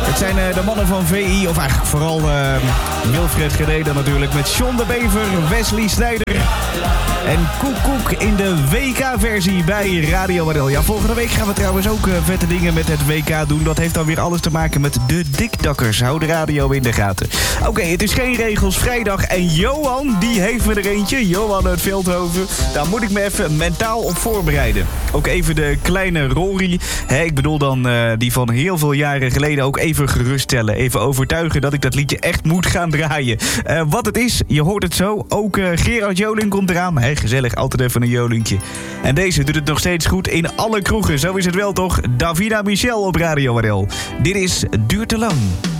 Het zijn de mannen van VI, of eigenlijk vooral Wilfred Genee dan natuurlijk, met John de Bever, Wesley Snijder en Koek in de WK-versie bij Radio Waddel. Ja, volgende week gaan we trouwens ook vette dingen met het WK doen. Dat heeft dan weer alles te maken met de dikdakkers. Hou de radio in de gaten. Oké, het is geen regels vrijdag en Johan, die heeft me er eentje. Johan uit Veldhoven. Daar moet ik me even mentaal op voorbereiden. Ook even de kleine Rory. Ik bedoel dan die van heel veel jaren geleden ook even geruststellen. Even overtuigen dat ik dat liedje echt moet gaan draaien. Wat het is, je hoort het zo. Ook Gerard Joling komt eraan. Gezellig, altijd even een Jolinkje. En deze doet het nog steeds goed in alle kroegen. Zo is het wel toch? Davina Michel op Radio Waddel. Dit is Duurt te lang.